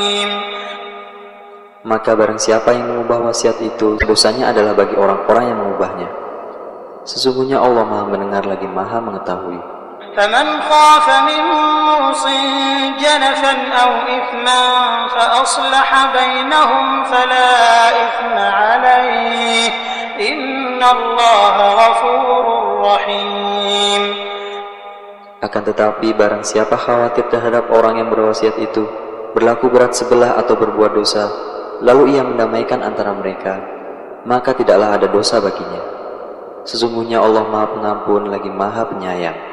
Maka barang siapa yang mengubah wasiat itu, dosanya adalah bagi orang-orang yang mengubahnya. Sesungguhnya Allah Maha mendengar lagi Maha mengetahui. فَمَنْ خَافَ مِنْ مُوصٍ جَنَفًا أَوْ إِثْمًا فَأَصْلَحَ بَيْنَهُمْ فَلَا إِثْمَ عَلَيْهِ إِنَّ اللَّهَ غَفُورٌ رَحِيمٌ. Akan tetapi barang siapa khawatir terhadap orang yang berwasiat itu, berlaku berat sebelah atau berbuat dosa, lalu ia mendamaikan antara mereka, maka tidaklah ada dosa baginya. Sesungguhnya Allah Maha Pengampun lagi Maha Penyayang.